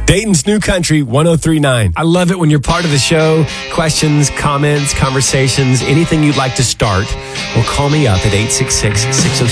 Dayton's New Country 103.9. I love it when you're part of the show. Questions, comments, conversations, anything you'd like to start, well, call me up at 866-606.